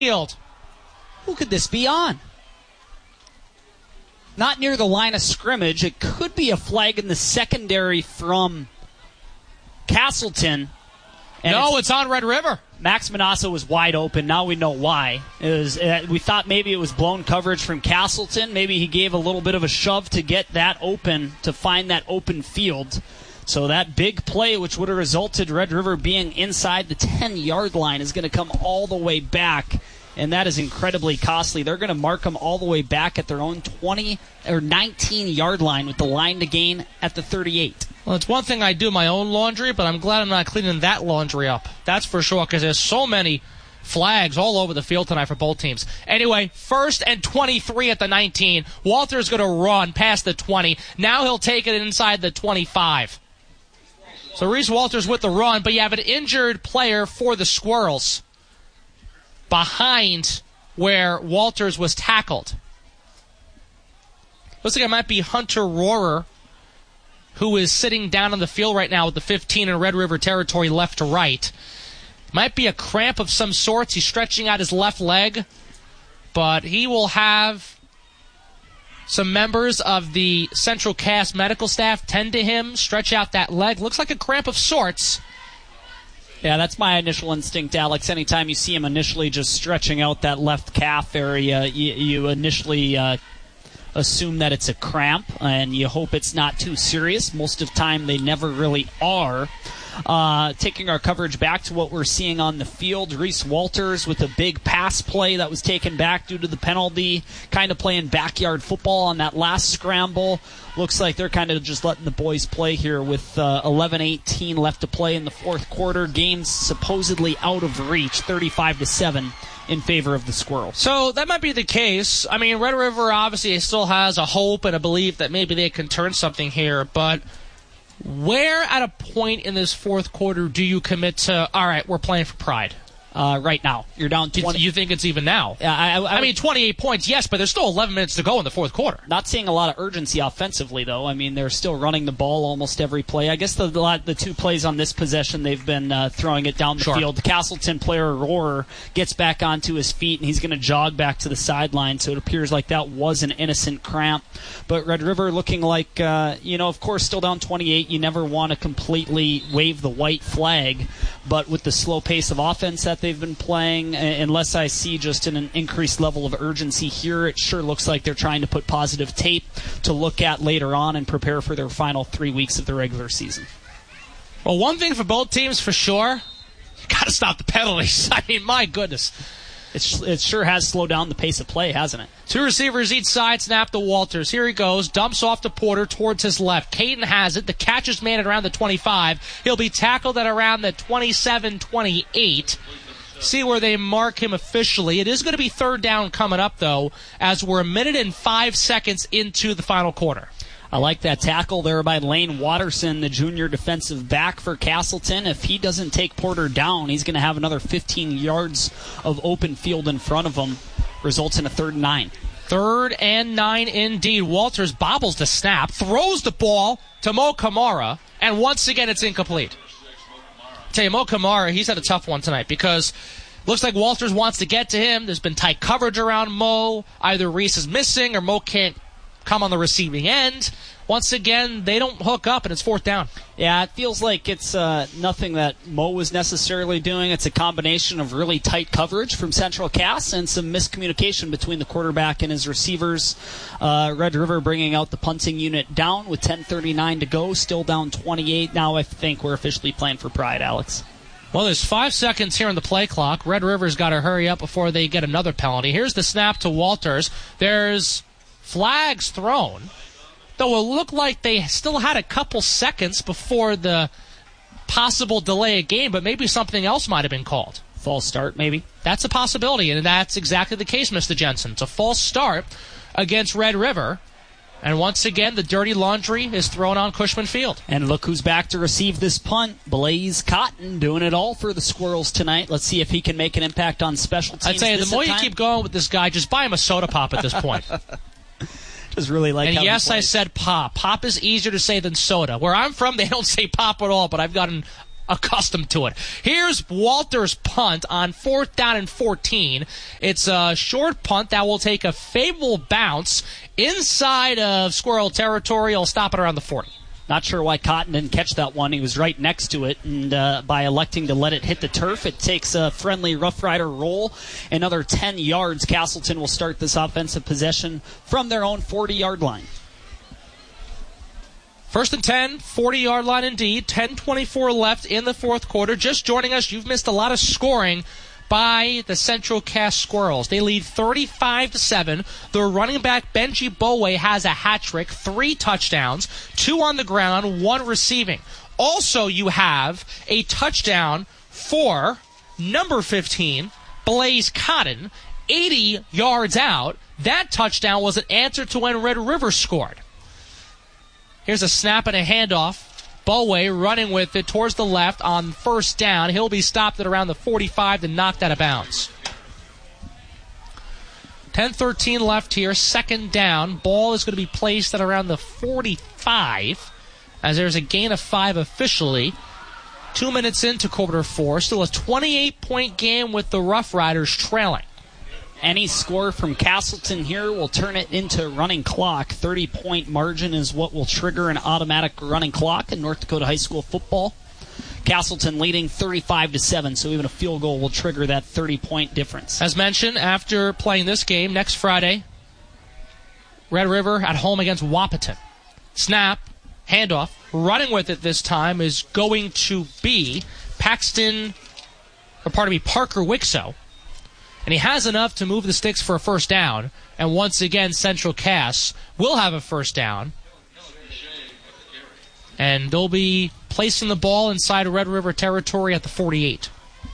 field. Who could this be on? Not near the line of scrimmage. It could be a flag in the secondary from Castleton. And no, it's on Red River. Max Manassa was wide open. Now we know why. We thought maybe it was blown coverage from Castleton. Maybe he gave a little bit of a shove to get that open, to find that open field. So that big play, which would have resulted Red River being inside the 10-yard line, is going to come all the way back, and that is incredibly costly. They're going to mark them all the way back at their own 20 or 19-yard line with the line to gain at the 38. Well, it's one thing I do my own laundry, but I'm glad I'm not cleaning that laundry up. That's for sure, because there's so many flags all over the field tonight for both teams. Anyway, 1st and 23 at the 19. Walter's going to run past the 20. Now he'll take it inside the 25. So Reese Walters with the run, but you have an injured player for the Squirrels behind where Walters was tackled. Looks like it might be Hunter Rohrer, who is sitting down on the field right now with the 15 in Red River territory left to right. Might be a cramp of some sorts. He's stretching out his left leg, but he will have some members of the Central Cass medical staff tend to him, stretch out that leg. Looks like a cramp of sorts. Yeah, that's my initial instinct, Alex. Anytime you see him initially just stretching out that left calf area, you initially assume that it's a cramp, and you hope it's not too serious. Most of the time, they never really are. Taking our coverage back to what we're seeing on the field, Reese Walters with a big pass play that was taken back due to the penalty, kind of playing backyard football on that last scramble. Looks like they're kind of just letting the boys play here with 11:18 left to play in the fourth quarter. Game's supposedly out of reach, 35-7 in favor of the Squirrels. So that might be the case. I mean, Red River obviously still has a hope and a belief that maybe they can turn something here, but where at a point in this fourth quarter do you commit to, all right, we're playing for pride? Right now. You're down 20. You think it's even now? I mean, 28 points, yes, but there's still 11 minutes to go in the fourth quarter. Not seeing a lot of urgency offensively, though. I mean, they're still running the ball almost every play. I guess the two plays on this possession, they've been throwing it down the field. The Castleton player, Rohrer, gets back onto his feet, and he's going to jog back to the sideline, so it appears like that was an innocent cramp. But Red River looking like, of course, still down 28. You never want to completely wave the white flag, but with the slow pace of offense that they've been playing, unless I see just an increased level of urgency here, it sure looks like they're trying to put positive tape to look at later on and prepare for their final 3 weeks of the regular season. Well, one thing for both teams for sure, you got to stop the penalties. I mean, my goodness. It sure has slowed down the pace of play, hasn't it? Two receivers each side, snap to Walters. Here he goes, dumps off to Porter towards his left. Caden has it. The catch is made at around the 25. He'll be tackled at around the 27-28. See where they mark him officially. It is going to be third down coming up, though, as we're 1 minute and 5 seconds into the final quarter. I like that tackle there by Lane Watterson, the junior defensive back for Castleton. If he doesn't take Porter down, he's going to have another 15 yards of open field in front of him. Results in a 3rd and 9. 3rd and 9 indeed. Walters bobbles the snap, throws the ball to Mo Kamara, and once again it's incomplete. Tell you, Mo Kamara, he's had a tough one tonight because looks like Walters wants to get to him. There's been tight coverage around Mo. Either Reese is missing or Mo can't come on the receiving end. Once again, they don't hook up, and it's 4th down. Yeah, it feels like it's nothing that Mo was necessarily doing. It's a combination of really tight coverage from Central Cass and some miscommunication between the quarterback and his receivers. Red River bringing out the punting unit down with 10:39 to go, still down 28. Now I think we're officially playing for pride, Alex. Well, there's 5 seconds here on the play clock. Red River's got to hurry up before they get another penalty. Here's the snap to Walters. There's flags thrown, though it looked like they still had a couple seconds before the possible delay of game, but maybe something else might have been called. False start, maybe? That's a possibility, and that's exactly the case, Mr. Jensen. It's a false start against Red River, and once again, the dirty laundry is thrown on Cushman Field. And look who's back to receive this punt. Blaze Cotton doing it all for the Squirrels tonight. Let's see if he can make an impact on special teams. I'd say the more you keep going with this guy, just buy him a soda pop at this point. Just really like. And yes, I said pop. Pop is easier to say than soda. Where I'm from, they don't say pop at all, but I've gotten accustomed to it. Here's Walters' punt on 4th down and 14. It's a short punt that will take a favorable bounce inside of Squirrel territory. He'll stop it around the 40. Not sure why Cotton didn't catch that one. He was right next to it, and by electing to let it hit the turf, it takes a friendly Rough Rider roll. Another 10 yards. Castleton will start this offensive possession from their own 40-yard line. 1st and 10, 40-yard line indeed. 10:24 left in the fourth quarter. Just joining us, you've missed a lot of scoring by the Central Cass Squirrels. They lead 35-7. Their running back, Benji Bowe, has a hat trick, 3 touchdowns, 2 on the ground, 1 receiving. Also, you have a touchdown for number 15, Blaze Cotton, 80 yards out. That touchdown was an answer to when Red River scored. Here's a snap and a handoff. Bowe running with it towards the left on 1st down. He'll be stopped at around the 45 and knocked out of bounds. 10:13 left here. 2nd down. Ball is going to be placed at around the 45 as there's a gain of 5 officially. 2 minutes into quarter 4. Still a 28-point game with the Rough Riders trailing. Any score from Castleton here will turn it into running clock. 30-point margin is what will trigger an automatic running clock in North Dakota high school football. Castleton leading 35-7, so even a field goal will trigger that 30-point difference. As mentioned, after playing this game, next Friday, Red River at home against Wahpeton. Snap, handoff, running with it this time is going to be Parker Wixo. And he has enough to move the sticks for a 1st down. And once again, Central Cass will have a 1st down. And they'll be placing the ball inside Red River territory at the 48.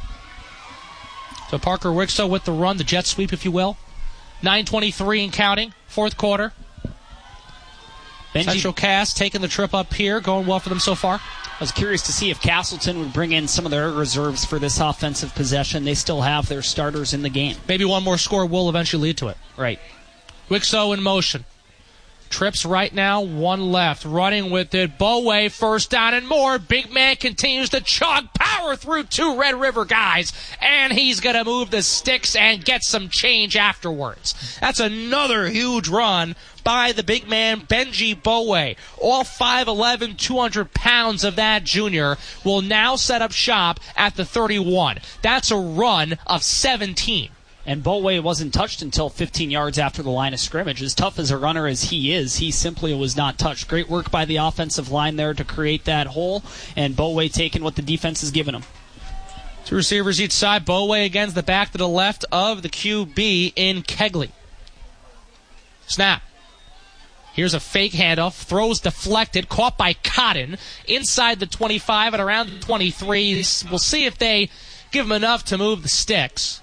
So Parker Wixo with the run, the jet sweep, if you will. 9:23 and counting, 4th quarter. Central Cass taking the trip up here, going well for them so far. I was curious to see if Castleton would bring in some of their reserves for this offensive possession. They still have their starters in the game. Maybe one more score will eventually lead to it. Right. Wixo in motion. Trips right now, 1 left. Running with it. Bowe, 1st down and more. Big man continues to chug power through 2 Red River guys. And he's going to move the sticks and get some change afterwards. That's another huge run by the big man, Benji Bowe. All 5'11", 200 pounds of that junior will now set up shop at the 31. That's a run of 17. And Bowe wasn't touched until 15 yards after the line of scrimmage. As tough as a runner as he is, he simply was not touched. Great work by the offensive line there to create that hole, and Bowe taking what the defense has given him. 2 receivers each side. Bowe against the back to the left of the QB in Kegley. Snap. Here's a fake handoff. Throws deflected. Caught by Cotton. Inside the 25 and around the 23. We'll see if they give him enough to move the sticks.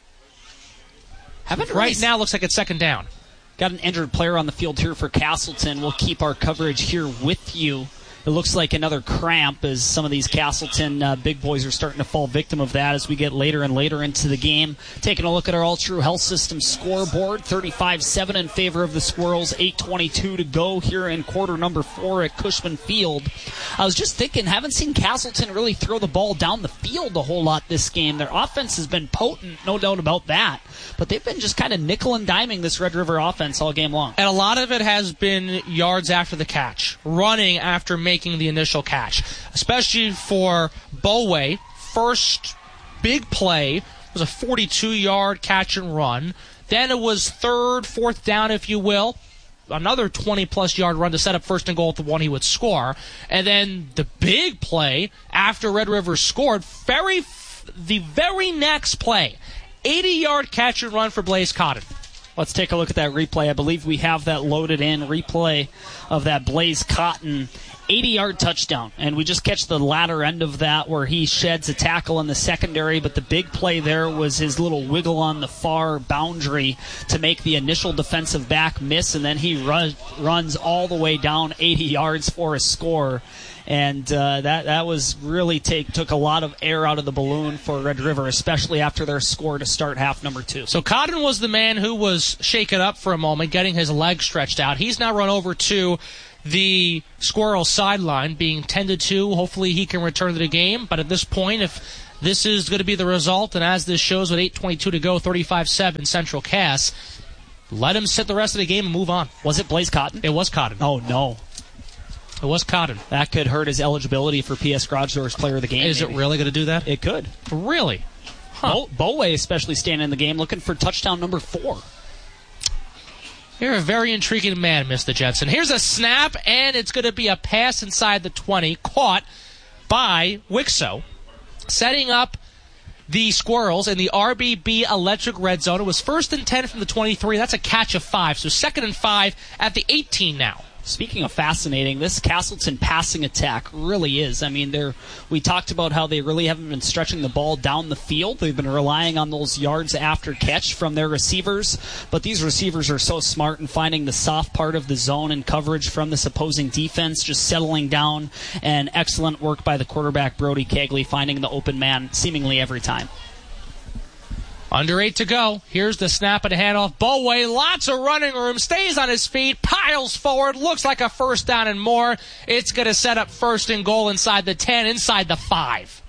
Right now looks like it's 2nd down. Got an injured player on the field here for Castleton. We'll keep our coverage here with you. It looks like another cramp as some of these Castleton big boys are starting to fall victim of that as we get later and later into the game. Taking a look at our All True Health System scoreboard, 35-7 in favor of the Squirrels, 8:22 to go here in quarter number 4 at Cushman Field. I was just thinking, haven't seen Castleton really throw the ball down the field a whole lot this game. Their offense has been potent, no doubt about that, but they've been just kind of nickel and diming this Red River offense all game long. And a lot of it has been yards after the catch, running after making the initial catch, especially for Bowe. First big play was a 42-yard catch and run. Then it was 3rd, 4th down, if you will. Another 20-plus yard run to set up 1st and goal at the one he would score. And then the big play after Red River scored, the very next play, 80-yard catch and run for Blaze Cotton. Let's take a look at that replay. I believe we have that loaded in replay of that Blaze Cotton 80-yard touchdown. And we just catch the latter end of that where he sheds a tackle in the secondary, but the big play there was his little wiggle on the far boundary to make the initial defensive back miss, and then he runs all the way down 80 yards for a score. And that was really took a lot of air out of the balloon for Red River, especially after their score to start half number 2. So Cotton was the man who was shaken up for a moment, getting his leg stretched out. He's now run over to the Squirrels sideline, being 10-2. Hopefully he can return to the game. But at this point, if this is going to be the result, and as this shows with 8:22 to go, 35-7 Central Cass, let him sit the rest of the game and move on. Was it Blaze Cotton? It was Cotton. Oh, no. It was Cotton. That could hurt his eligibility for P.S. Garage Doors Player of the Game. Is it really going to do that? It could. Really? Huh. Boway especially standing in the game looking for touchdown number 4. You're a very intriguing man, Mr. Jensen. Here's a snap, and it's going to be a pass inside the 20, caught by Wixo, setting up the Squirrels in the RBB Electric red zone. It was 1st and 10 from the 23. That's a catch of 5. So 2nd and 5 at the 18 now. Speaking of fascinating, this Castleton passing attack really is. I mean, we talked about how they really haven't been stretching the ball down the field. They've been relying on those yards after catch from their receivers. But these receivers are so smart in finding the soft part of the zone and coverage from this opposing defense, just settling down. And excellent work by the quarterback, Brody Kegley, finding the open man seemingly every time. Under 8 to go. Here's the snap and handoff. Boway, lots of running room, stays on his feet, piles forward, looks like a first down and more. It's going to set up 1st and goal inside the 10, inside the 5.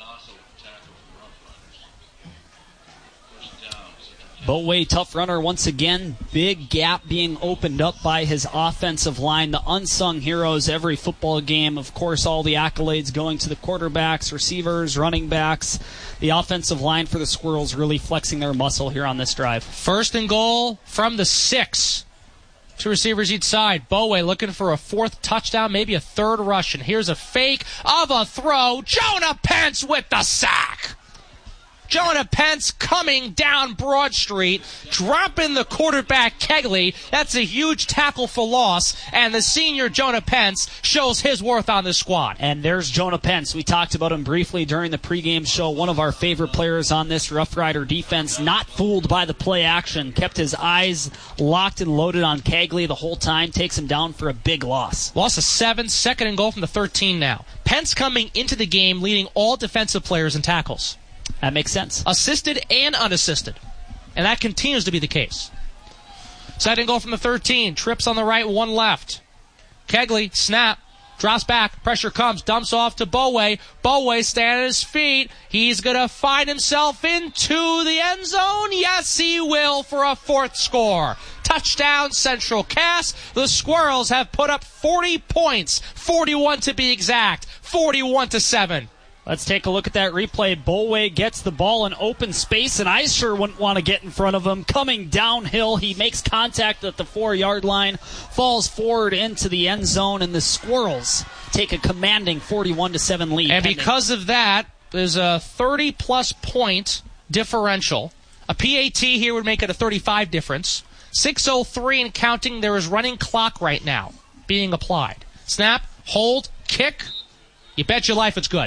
Boway, tough runner once again. Big gap being opened up by his offensive line. The unsung heroes every football game. Of course, all the accolades going to the quarterbacks, receivers, running backs. The offensive line for the Squirrels really flexing their muscle here on this drive. 1st and goal from the 6. 2 receivers each side. Boway looking for a 4th touchdown, maybe a 3rd rush. And here's a fake of a throw. Jonah Pence with the sack. Jonah Pence coming down Broad Street, dropping the quarterback Kegley. That's a huge tackle for loss, and the senior Jonah Pence shows his worth on the squad. And there's Jonah Pence. We talked about him briefly during the pregame show. One of our favorite players on this Rough Rider defense, not fooled by the play action, kept his eyes locked and loaded on Kegley the whole time, takes him down for a big loss. Loss of 7, 2nd and goal from the 13 now. Pence coming into the game leading all defensive players in tackles. That makes sense. Assisted and unassisted. And that continues to be the case. 2nd and goal from the 13. Trips on the right, 1 left. Kegley, snap, drops back, pressure comes, dumps off to Boway. Boway standing on his feet. He's going to find himself into the end zone. Yes, he will for a 4th score. Touchdown, Central Cass. The Squirrels have put up 40 points, 41 to be exact, 41-7. Let's take a look at that replay. Boway gets the ball in open space, and I sure wouldn't want to get in front of him. Coming downhill, he makes contact at the 4-yard line, falls forward into the end zone, and the Squirrels take a commanding 41-7 lead. And because of that, there's a 30-plus point differential. A PAT here would make it a 35 difference. 6:03 and counting. There is running clock right now being applied. Snap, hold, kick. You bet your life it's good.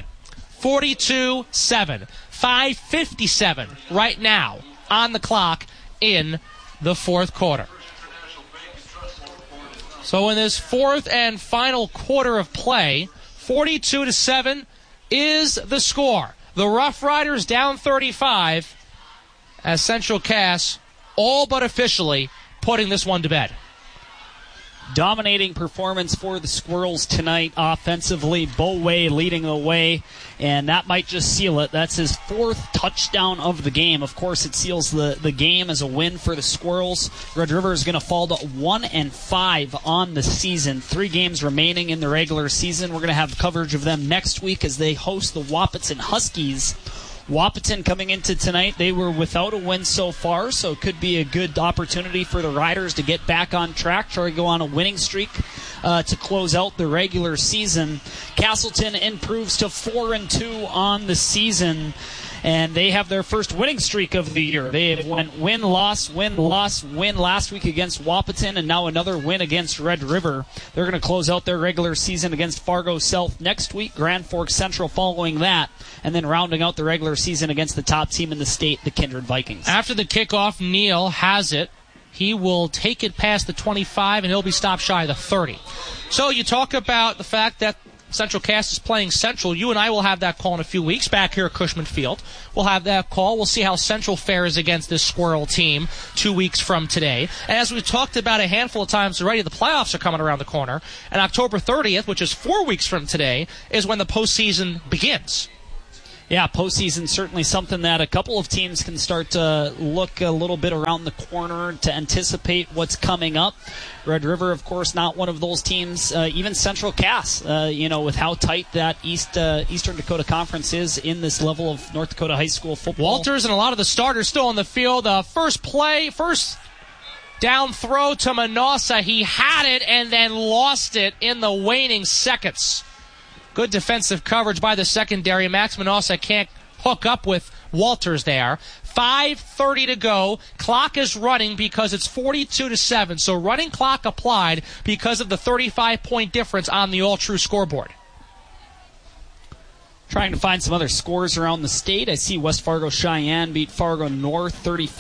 42-7. 5:57 right now on the clock in the 4th quarter. So in this 4th and final quarter of play, 42-7 is the score. The Rough Riders down 35 as Central Cass all but officially putting this one to bed. Dominating performance for the Squirrels tonight offensively. Boway leading the way, and that might just seal it. That's his 4th touchdown of the game. Of course, it seals the game as a win for the Squirrels. Red River is going to fall to 1-5 on the season. 3 games remaining in the regular season. We're going to have coverage of them next week as they host the Wahpeton Huskies. Wahpeton coming into tonight, they were without a win so far, so it could be a good opportunity for the Riders to get back on track, try to go on a winning streak to close out the regular season. Castleton improves to 4-2 on the season, and they have their first winning streak of the year. They went win, loss, win last week against Wahpeton, and now another win against Red River. They're going to close out their regular season against Fargo South next week, Grand Forks Central following that, and then rounding out the regular season against the top team in the state, the Kindred Vikings. After the kickoff, Neal has it. He will take it past the 25, and he'll be stopped shy of the 30. So you talk about the fact that Central Cass is playing Central. You and I will have that call in a few weeks back here at Cushman Field. We'll have that call. We'll see how Central fares against this Squirrel team 2 weeks from today. And as we've talked about a handful of times already, the playoffs are coming around the corner. And October 30th, which is 4 weeks from today, is when the postseason begins. Yeah, postseason certainly something that a couple of teams can start to look a little bit around the corner to anticipate what's coming up. Red River, of course, not one of those teams. Even Central Cass, with how tight that Eastern Dakota Conference is in this level of North Dakota high school football. Walters and a lot of the starters still on the field. First down throw to Manasseh. He had it and then lost it in the waning seconds. Good defensive coverage by the secondary. Max Manasseh can't hook up with Walters there. 5:30 to go. Clock is running because it's 42-7. So running clock applied because of the 35-point difference on the all-true scoreboard. Trying to find some other scores around the state. I see West Fargo Cheyenne beat Fargo North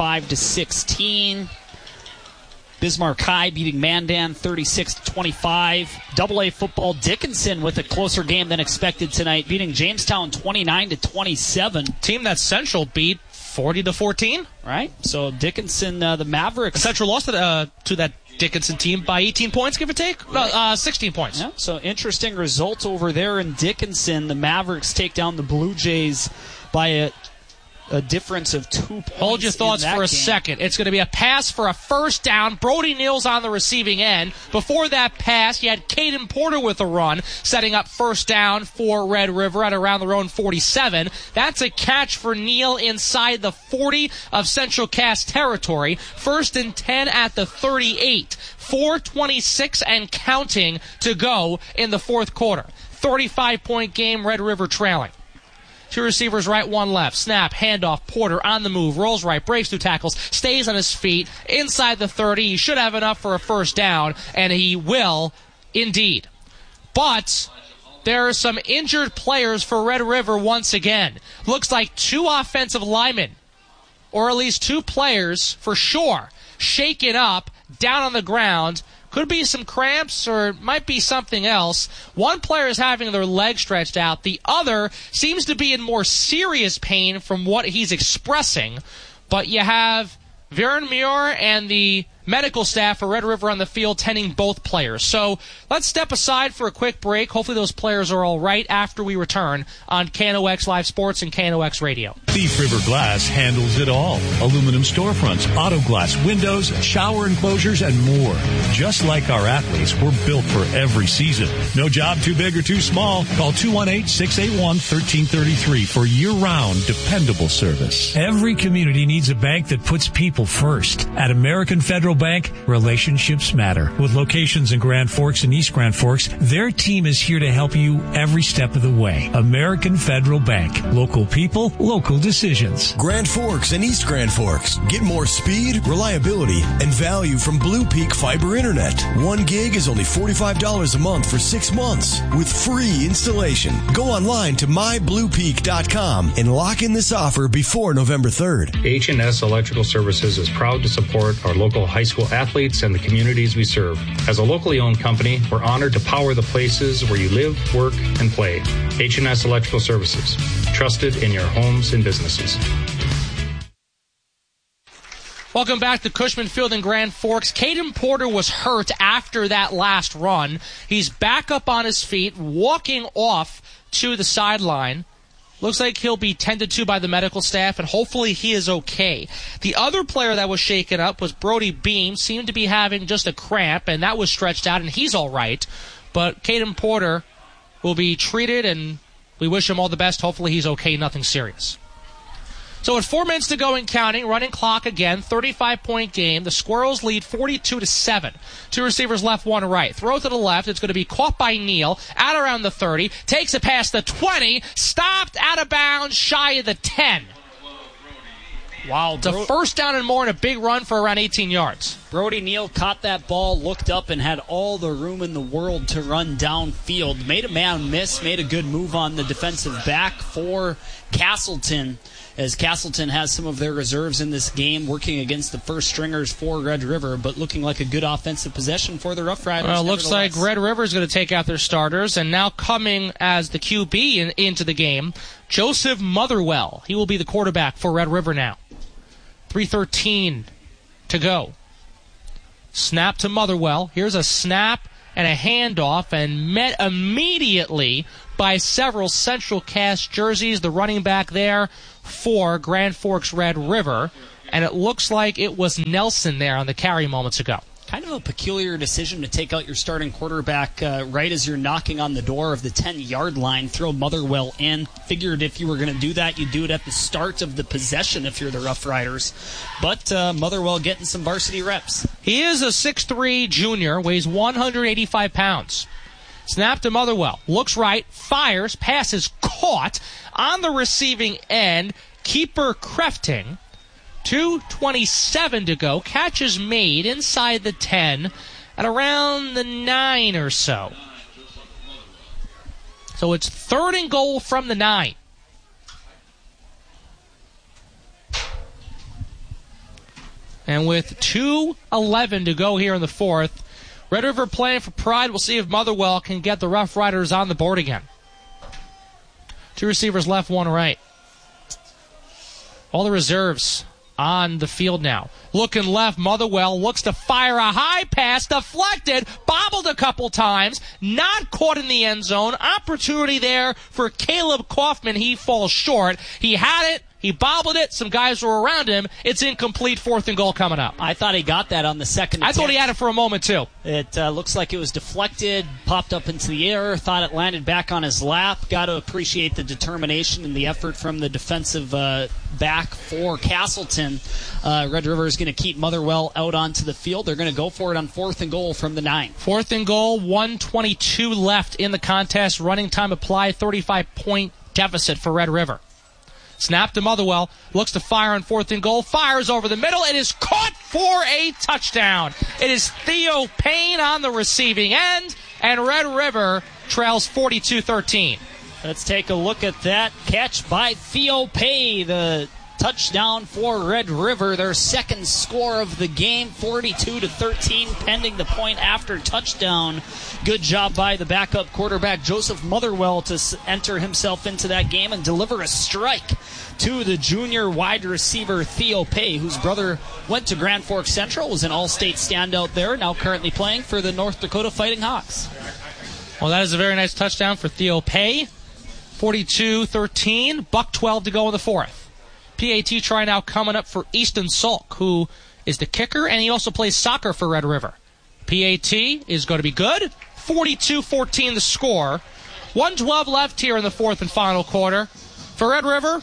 35-16. Bismarck High beating Mandan 36-25. AA football, Dickinson with a closer game than expected tonight, beating Jamestown 29-27. Team that Central beat 40-14. Right. So Dickinson, the Mavericks. Central lost to that Dickinson team by 18 points, give or take. No, 16 points. Yeah, so interesting results over there in Dickinson. The Mavericks take down the Blue Jays by a difference of 2 points. Hold your thoughts for a second. It's going to be a pass for a first down. Brody Neal's on the receiving end. Before that pass, you had Caden Porter with a run, setting up first down for Red River at around their own 47. That's a catch for Neal inside the 40 of Central Cass territory. First and 10 at the 38. 4:26 and counting to go in the fourth quarter. 35-point game, Red River trailing. Two receivers right, one left. Snap, handoff, Porter on the move, rolls right, breaks through tackles, stays on his feet, inside the 30. He should have enough for a first down, and he will indeed. But there are some injured players for Red River once again. Looks like two offensive linemen, or at least two players for sure, shaken up, down on the ground. Could be some cramps or it might be something else. One player is having their leg stretched out. The other seems to be in more serious pain from what he's expressing. But you have Varen Muir and the medical staff for Red River on the field tending both players. So let's step aside for a quick break. Hopefully those players are all right after we return on KNOX Live Sports and KNOX Radio. Thief River Glass handles it all. Aluminum storefronts, auto glass, windows, shower enclosures, and more. Just like our athletes, we're built for every season. No job too big or too small. Call 218-681-1333 for year-round, dependable service. Every community needs a bank that puts people first. At American Federal Bank, relationships matter. With locations in Grand Forks and East Grand Forks, their team is here to help you every step of the way. American Federal Bank. Local people, local decisions. Grand Forks and East Grand Forks. Get more speed, reliability, and value from Blue Peak Fiber Internet. 1 gig is only $45 a month for 6 months with free installation. Go online to mybluepeak.com and lock in this offer before November 3rd. H&S Electrical Services is proud to support our local high school athletes and the communities we serve. As a locally owned company, we're honored to power the places where you live, work, and play. H&S Electrical Services, trusted in your homes and businesses. Welcome back to Cushman Field in Grand Forks. Caden Porter was hurt after that last run. He's back up on his feet, walking off to the sideline. Looks like he'll be tended to by the medical staff, and hopefully he is okay. The other player that was shaken up was Brody Beam. Seemed to be having just a cramp, and that was stretched out, and he's all right. But Caden Porter will be treated, and we wish him all the best. Hopefully he's okay, nothing serious. So with 4 minutes to go and counting, running clock again, 35-point game. The Squirrels lead 42-7. Two receivers left, one right. Throw to the left. It's going to be caught by Neal at around the 30. Takes it past the 20. Stopped out of bounds, shy of the 10. Wow. It's a first down and more and a big run for around 18 yards. Brody Neal caught that ball, looked up, and had all the room in the world to run downfield. Made a man miss, made a good move on the defensive back for Castleton, as Castleton has some of their reserves in this game working against the first stringers for Red River, but looking like a good offensive possession for the Rough Riders. Well, it looks like Red River is going to take out their starters, and now coming as the QB into the game, Joseph Motherwell. He will be the quarterback for Red River now. 3:13 to go. Snap to Motherwell. Here's a snap and a handoff, and met immediately by several Central Cast jerseys. The running back there for Grand Forks Red River, and it looks like it was Nelson there on the carry moments ago. Kind of a peculiar decision to take out your starting quarterback right as you're knocking on the door of the 10-yard line. Throw Motherwell in. Figured if you were going to do that, you'd do it at the start of the possession if you're the Rough Riders. But Motherwell getting some varsity reps. He is a 6'3 junior, weighs 185 pounds. Snap to Motherwell. Looks right, fires, passes caught on the receiving end. Keeper Crefting. 2:27 to go. Catch is made inside the 10 at around the 9 or so. So it's 3rd and goal from the 9. And with 2:11 to go here in the 4th, Red River playing for pride. We'll see if Motherwell can get the Rough Riders on the board again. 2 receivers left, 1 right. All the reserves on the field now. Looking left, Motherwell looks to fire a high pass, deflected, bobbled a couple times, not caught in the end zone. Opportunity there for Caleb Kaufman. He falls short. He had it. He bobbled it. Some guys were around him. It's incomplete. 4th and goal coming up. I thought he got that on the second attempt. I thought he had it for a moment, too. It looks like it was deflected, popped up into the air, thought it landed back on his lap. Got to appreciate the determination and the effort from the defensive back for Castleton. Red River is going to keep Motherwell out onto the field. They're going to go for it on 4th and goal from the 9. 4th and goal, 1:22 left in the contest. Running time applied, 35-point deficit for Red River. Snap to Motherwell, looks to fire on 4th and goal, fires over the middle, it is caught for a touchdown. It is Theo Payne on the receiving end, and Red River trails 42-13. Let's take a look at that catch by Theo Payne, the touchdown for Red River, their second score of the game, 42-13, pending the point after touchdown. Good job by the backup quarterback, Joseph Motherwell, to enter himself into that game and deliver a strike to the junior wide receiver, Theo Payne, whose brother went to Grand Forks Central, was an all-state standout there, now currently playing for the North Dakota Fighting Hawks. Well, that is a very nice touchdown for Theo Payne. 42-13, $1:12 to go in the 4th. PAT try now coming up for Easton Salk, who is the kicker, and he also plays soccer for Red River. PAT is going to be good. 42-14 the score. 1:12 left here in the 4th and final quarter. For Red River,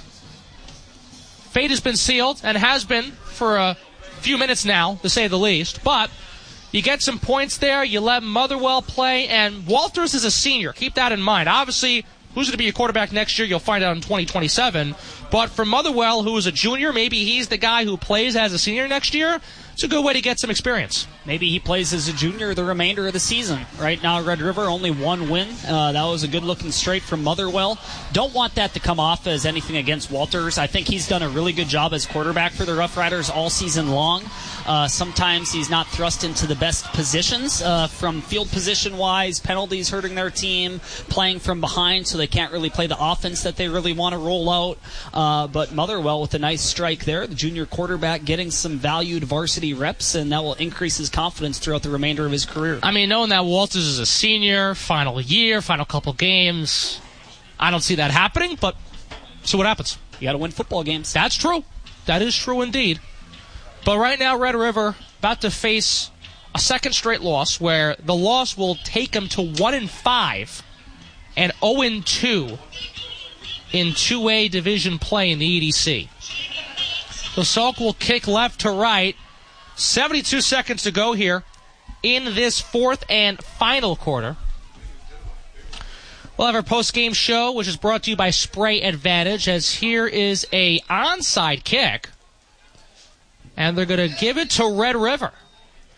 fate has been sealed, and has been for a few minutes now, to say the least. But you get some points there. You let Motherwell play, and Walters is a senior. Keep that in mind. Obviously, who's going to be your quarterback next year, you'll find out in 2027. But for Motherwell, who is a junior, maybe he's the guy who plays as a senior next year. It's a good way to get some experience. Maybe he plays as a junior the remainder of the season. Right now, Red River, only 1 win. That was a good-looking straight from Motherwell. Don't want that to come off as anything against Walters. I think he's done a really good job as quarterback for the Rough Riders all season long. Sometimes he's not thrust into the best positions from field position-wise, penalties hurting their team, playing from behind so they can't really play the offense that they really want to roll out. But Motherwell with a nice strike there, the junior quarterback getting some valued varsity reps, and that will increase his confidence throughout the remainder of his career. I mean, knowing that Walters is a senior, final year, final couple games, I don't see that happening, but see what happens. You got to win football games. That's true. That is true indeed. But right now, Red River about to face a second straight loss, where the loss will take them to 1-5 and 0-2 in 2A division play in the EDC. So Salk will kick left to right. 72 seconds to go here in this 4th and final quarter. We'll have our post-game show, which is brought to you by Spray Advantage, as here is a onside kick. And they're going to give it to Red River.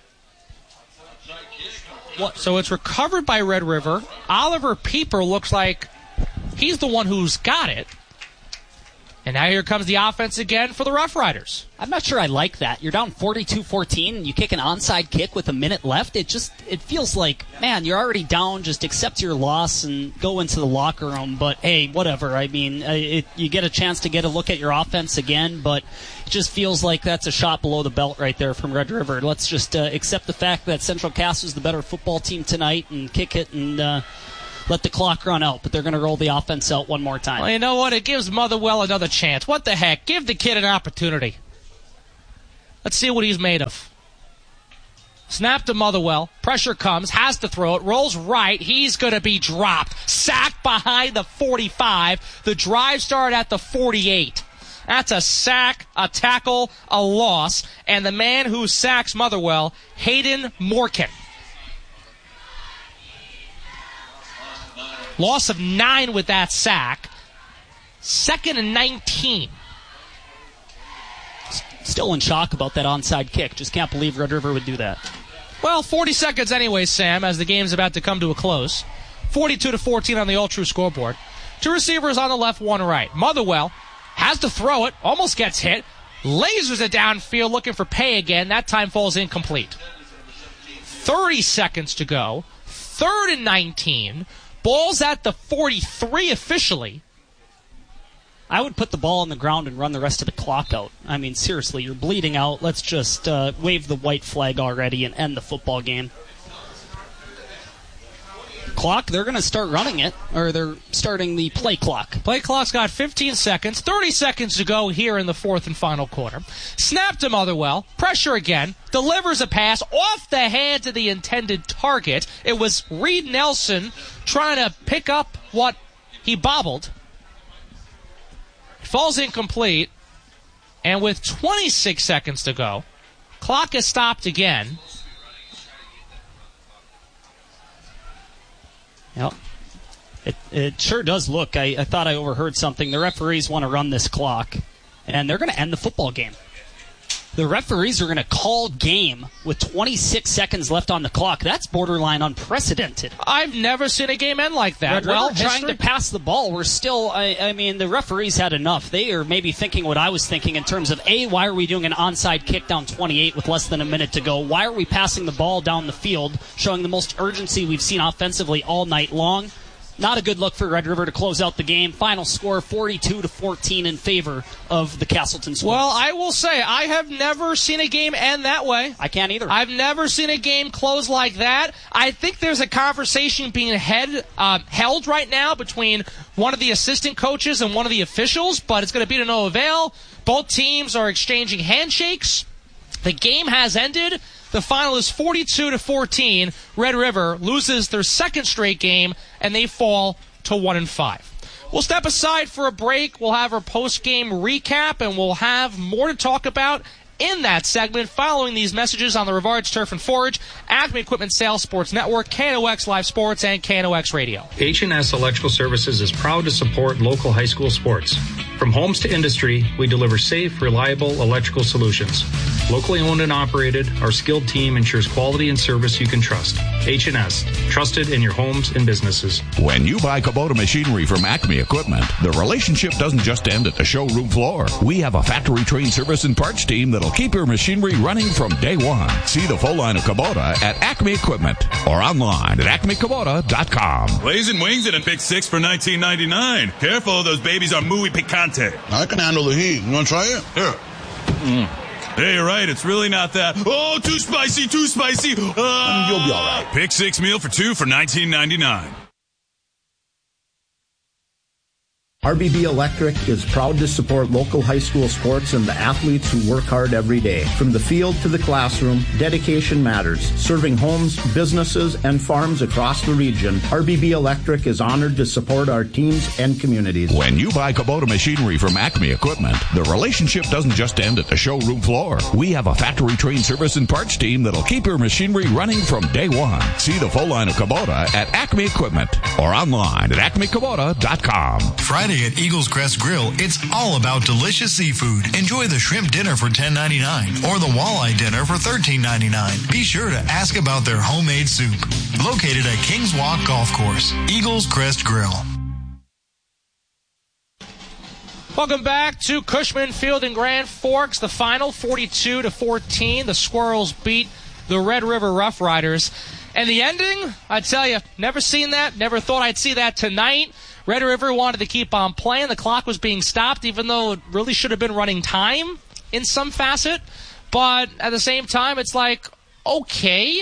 So it's recovered by Red River. Oliver Pieper looks like he's the one who's got it. And now here comes the offense again for the Rough Riders. I'm not sure I like that. You're down 42-14, and you kick an onside kick with a minute left. It feels like, man, you're already down. Just accept your loss and go into the locker room. But, hey, whatever. I mean, you get a chance to get a look at your offense again, but it just feels like that's a shot below the belt right there from Red River. Let's just accept the fact that Central Cass is the better football team tonight and kick it and let the clock run out, but they're going to roll the offense out one more time. Well, you know what? It gives Motherwell another chance. What the heck? Give the kid an opportunity. Let's see what he's made of. Snap to Motherwell. Pressure comes. Has to throw it. Rolls right. He's going to be dropped. Sacked behind the 45. The drive started at the 48. That's a sack, a tackle, a loss. And the man who sacks Motherwell, Hayden Morkin. Loss of 9 with that sack. 2nd and 19. Still in shock about that onside kick. Just can't believe Red River would do that. Well, 40 seconds anyway, Sam, as the game's about to come to a close. 42-14 on the All True scoreboard. 2 receivers on the left, 1 right. Motherwell has to throw it, almost gets hit, lasers it downfield looking for pay again. That time falls incomplete. 30 seconds to go. 3rd and 19. Ball's at the 43 officially. I would put the ball on the ground and run the rest of the clock out. I mean, seriously, you're bleeding out. Let's just wave the white flag already and end the football game. Clock, they're going to start running it, or they're starting the play clock. Play clock's got 15 seconds, 30 seconds to go here in the 4th and final quarter. Snap to Motherwell, pressure again, delivers a pass off the hands of the intended target. It was Reed Nelson trying to pick up what he bobbled. It falls incomplete, and with 26 seconds to go, clock is stopped again. Yep. It sure does look. I thought I overheard something. The referees want to run this clock, and they're going to end the football game. The referees are going to call game with 26 seconds left on the clock. That's borderline unprecedented. I've never seen a game end like that. Red River trying to pass the ball. We're still, I mean, the referees had enough. They are maybe thinking what I was thinking in terms of, A, why are we doing an onside kick down 28 with less than a minute to go? Why are we passing the ball down the field, showing the most urgency we've seen offensively all night long? Not a good look for Red River to close out the game. Final score 42-14 in favor of the Castleton Squirrels. Well, I will say, I have never seen a game end that way. I can't either. I've never seen a game close like that. I think there's a conversation being held right now between one of the assistant coaches and one of the officials, but it's going to be to no avail. Both teams are exchanging handshakes. The game has ended. The final is 42-14. Red River loses their 2nd straight game, and they fall to 1-5. We'll step aside for a break. We'll have our post-game recap, and we'll have more to talk about in that segment following these messages on the Rivards Turf and Forage, Acme Equipment Sales Sports Network, KNOX Live Sports, and KNOX Radio. H&S Electrical Services is proud to support local high school sports. From homes to industry, we deliver safe, reliable electrical solutions. Locally owned and operated, our skilled team ensures quality and service you can trust. H&S, trusted in your homes and businesses. When you buy Kubota machinery from Acme Equipment, the relationship doesn't just end at the showroom floor. We have a factory-trained service and parts team that'll keep your machinery running from day one. See the full line of Kubota at Acme Equipment or online at acmekubota.com. Blazing wings and a pick 6 for $19.99. Careful, those babies are muy picante. I can handle the heat. You want to try it? Here. Hey, you're right. It's really not that. Oh, too spicy, too spicy. You'll be all right. Pick 6 meal for 2 for $19.99. RBB Electric is proud to support local high school sports and the athletes who work hard every day. From the field to the classroom, dedication matters. Serving homes, businesses, and farms across the region, RBB Electric is honored to support our teams and communities. When you buy Kubota machinery from Acme Equipment, the relationship doesn't just end at the showroom floor. We have a factory-trained service and parts team that'll keep your machinery running from day one. See the full line of Kubota at Acme Equipment or online at acmekubota.com. Friday Tuesday at Eagles Crest Grill, it's all about delicious seafood. Enjoy the shrimp dinner for $10.99 or the walleye dinner for $13.99. Be sure to ask about their homemade soup. Located at Kings Walk Golf Course, Eagles Crest Grill. Welcome back to Cushman Field in Grand Forks. The final 42-14. The Squirrels beat the Red River Rough Riders. And the ending, I tell you, never seen that. Never thought I'd see that tonight. Red River wanted to keep on playing. The clock was being stopped, even though it really should have been running time in some facet. But at the same time, it's like, okay.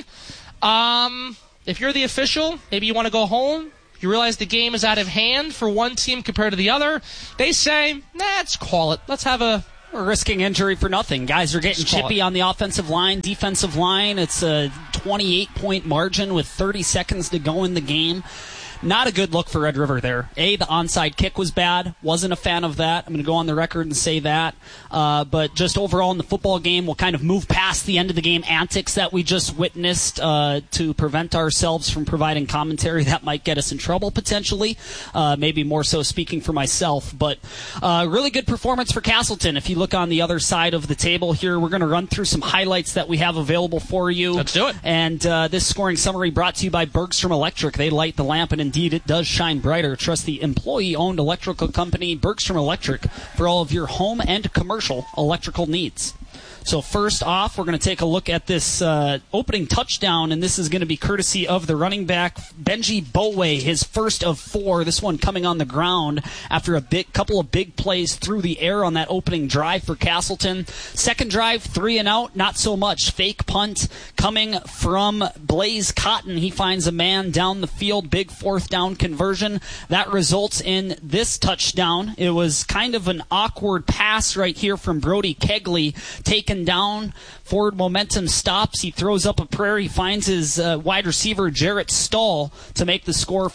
If you're the official, maybe you want to go home. You realize the game is out of hand for one team compared to the other. They say, let's call it. Let's have a... We're risking injury for nothing. Guys are getting chippy on the offensive line, defensive line. It's a 28-point margin with 30 seconds to go in the game. Not a good look for Red River there. The onside kick was bad. Wasn't a fan of that. I'm going to go on the record and say that. But just overall in the football game, we'll kind of move past the end of the game antics that we just witnessed to prevent ourselves from providing commentary that might get us in trouble potentially. Maybe more so speaking for myself. But really good performance for Castleton. If you look on the other side of the table here, we're going to run through some highlights that we have available for you. Let's do it. And this scoring summary brought to you by Bergstrom Electric. They light the lamp, and indeed it does shine brighter. Trust the employee-owned electrical company Bergstrom Electric for all of your home and commercial electrical needs. So first off, we're going to take a look at this opening touchdown, and this is going to be courtesy of the running back Benji Bowe, his first of 4. This one coming on the ground after a couple of big plays through the air on that opening drive for Castleton. Second drive, 3 and out, not so much. Fake punt coming from Blaze Cotton. He finds a man down the field, big 4th down conversion. That results in this touchdown. It was kind of an awkward pass right here from Brody Kegley, taken down. Forward momentum stops. He throws up a prayer. He finds his wide receiver Jarrett Stahl to make the score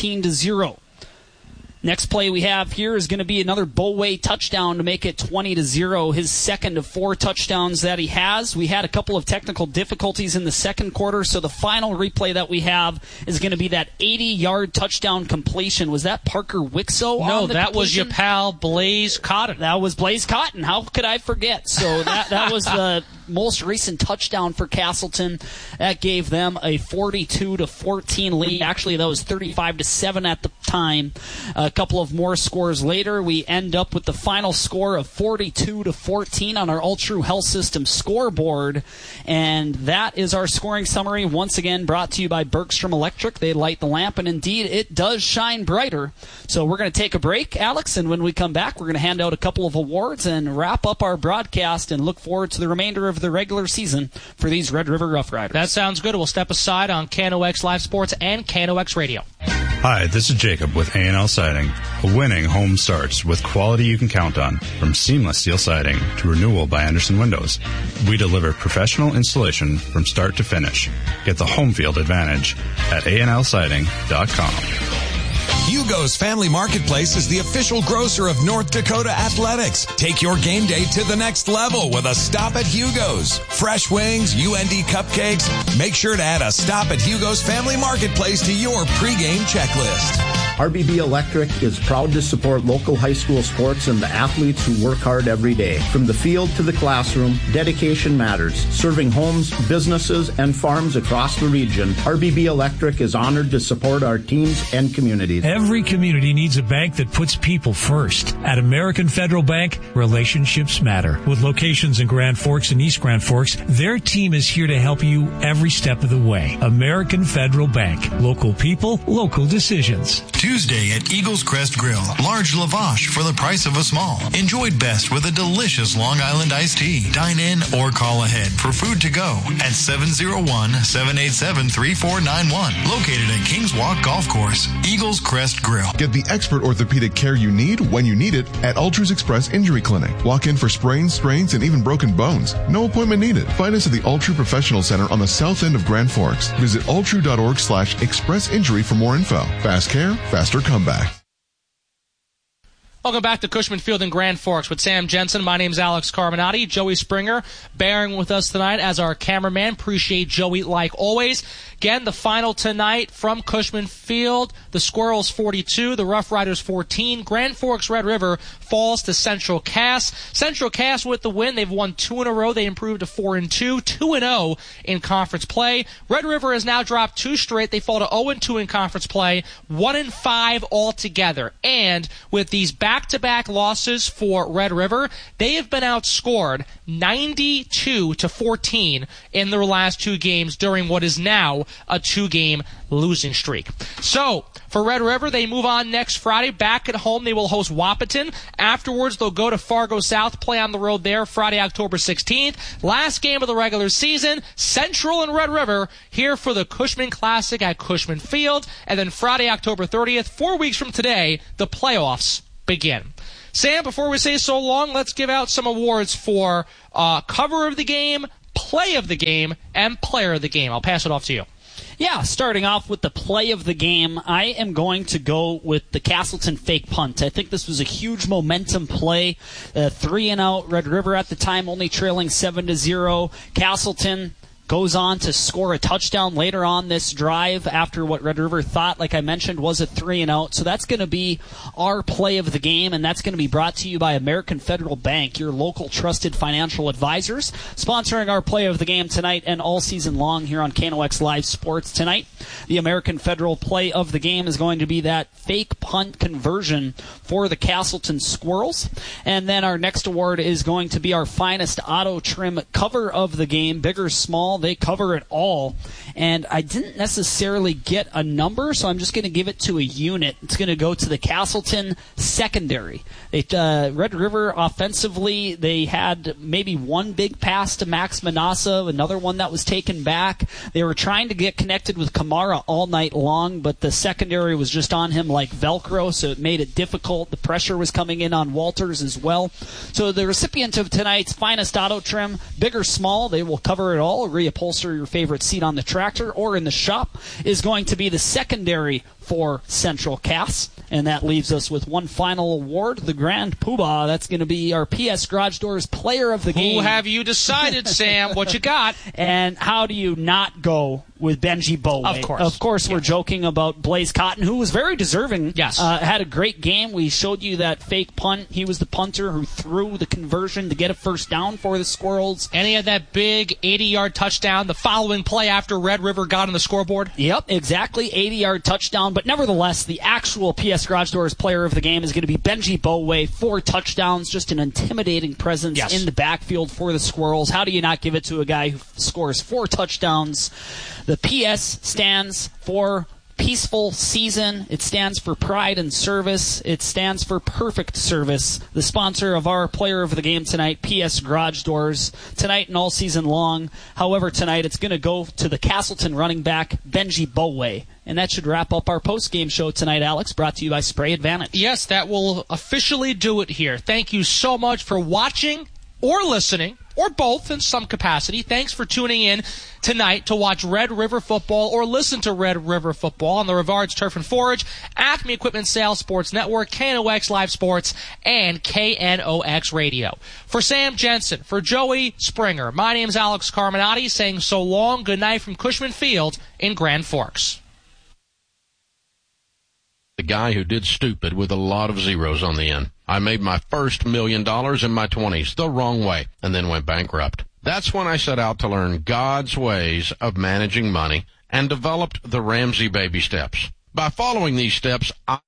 14-0. Next play we have here is going to be another Bowe touchdown to make it 20-0. His second of 4 touchdowns that he has. We had a couple of technical difficulties in the second quarter, so the final replay that we have is going to be that 80-yard touchdown completion. Was that Parker Wixo? No, that was your pal Blaze Cotton. That was Blaze Cotton. How could I forget? So that was the most recent touchdown for Castleton. That gave them a 42-14 lead. Actually, that was 35-7 at the time. A couple of more scores later, we end up with the final score of 42-14 on our All True Health System scoreboard. And that is our scoring summary, once again brought to you by Bergstrom Electric. They light the lamp, and indeed, it does shine brighter. So we're going to take a break, Alex, and when we come back, we're going to hand out a couple of awards and wrap up our broadcast and look forward to the remainder of the regular season for these Red River Rough Riders. That sounds good. We'll step aside on KNOX Live Sports and KNOX Radio. Hi, this is Jacob with A&L Siding. A winning home starts with quality you can count on, from seamless steel siding to renewal by Anderson Windows. We deliver professional installation from start to finish. Get the home field advantage at ANLsiding.com. Hugo's Family Marketplace is the official grocer of North Dakota Athletics. Take your game day to the next level with a stop at Hugo's. Fresh wings, UND cupcakes. Make sure to add a stop at Hugo's Family Marketplace to your pregame checklist. RBB Electric is proud to support local high school sports and the athletes who work hard every day. From the field to the classroom, dedication matters. Serving homes, businesses, and farms across the region, RBB Electric is honored to support our teams and communities. Every community needs a bank that puts people first. At American Federal Bank, relationships matter. With locations in Grand Forks and East Grand Forks, their team is here to help you every step of the way. American Federal Bank. Local people, local decisions. Tuesday at Eagles Crest Grill. Large lavash for the price of a small. Enjoyed best with a delicious Long Island iced tea. Dine in or call ahead for food to go at 701-787-3491. Located at Kings Walk Golf Course. Eagles Crest Grill. Get the expert orthopedic care you need when you need it at Ultra's Express Injury Clinic. Walk in for sprains, strains, and even broken bones. No appointment needed. Find us at the Ultra Professional Center on the south end of Grand Forks. Visit ultra.org/express injury for more info. Fast care, faster comeback. Welcome back to Cushman Field in Grand Forks with Sam Jensen. My name's Alex Carminati. Joey Springer bearing with us tonight as our cameraman. Appreciate Joey like always. Again, the final tonight from Cushman Field, the Squirrels 42, the Rough Riders 14. Grand Forks Red River falls to Central Cass. Central Cass with the win. They've won 2 in a row. They improved to 4-2, 2-0 in conference play. Red River has now dropped 2 straight. They fall to 0-2 in conference play, 1-5 altogether. And with these back-to-back losses for Red River, they have been outscored 92-14 in their last 2 games during what is now a 2-game losing streak. So, for Red River, they move on next Friday. Back at home, they will host Wahpeton. Afterwards, they'll go to Fargo South, play on the road there Friday, October 16th. Last game of the regular season, Central and Red River here for the Cushman Classic at Cushman Field. And then Friday, October 30th, 4 weeks from today, the playoffs begin. Sam, before we say so long, let's give out some awards for cover of the game, play of the game, and player of the game. I'll pass it off to you. Yeah, starting off with the play of the game, I am going to go with the Castleton fake punt. I think this was a huge momentum play. 3-and-out, Red River at the time only trailing 7-0. Castleton goes on to score a touchdown later on this drive after what Red River thought, like I mentioned, was a 3-and-out. So that's going to be our play of the game, and that's going to be brought to you by American Federal Bank, your local trusted financial advisors, sponsoring our play of the game tonight and all season long here on KNOX Live Sports. Tonight, the American Federal play of the game is going to be that fake punt conversion for the Castleton Squirrels. And then our next award is going to be our finest auto trim cover of the game, big or small. They cover it all, and I didn't necessarily get a number, so I'm just going to give it to a unit. It's going to go to the Castleton secondary. Red River offensively, they had maybe one big pass to Max Manassa, another one that was taken back. They were trying to get connected with Kamara all night long, but the secondary was just on him like Velcro, so it made it difficult. The pressure was coming in on Walters as well. So the recipient of tonight's finest auto trim, big or small, they will cover it all. Reupholster your favorite seat on the tractor or in the shop, is going to be the secondary for Central Cass. And that leaves us with one final award, the Grand Poobah. That's going to be our PS Garage Doors player of the game. Who have you decided, Sam? What you got? And how do you not go with Benji Boway? Of course, we're joking about Blaze Cotton, who was very deserving. Yes. Had a great game. We showed you that fake punt. He was the punter who threw the conversion to get a first down for the Squirrels. And he had that big 80-yard touchdown the following play after Red River got on the scoreboard. Yep, exactly. 80-yard touchdown. But nevertheless, the actual PS Garage Doors player of the game is going to be Benji Boway. 4 touchdowns, just an intimidating presence in the backfield for the Squirrels. How do you not give it to a guy who scores 4 touchdowns? The PS stands for Peaceful Season. It stands for Pride and Service. It stands for Perfect Service. The sponsor of our player of the game tonight, PS Garage Doors, tonight and all season long. However, tonight it's going to go to the Castleton running back, Benji Boway. And that should wrap up our post-game show tonight, Alex, brought to you by Spray Advantage. Yes, that will officially do it here. Thank you so much for watching or listening, or both in some capacity. Thanks for tuning in tonight to watch Red River football or listen to Red River football on the Rivards Turf and Forage, Acme Equipment Sales Sports Network, KNOX Live Sports, and KNOX Radio. For Sam Jensen, for Joey Springer, my name's Alex Carminati saying so long, good night from Cushman Field in Grand Forks. The guy who did stupid with a lot of zeros on the end. I made my first $1 million in my 20s the wrong way and then went bankrupt. That's when I set out to learn God's ways of managing money and developed the Ramsey Baby Steps. By following these steps,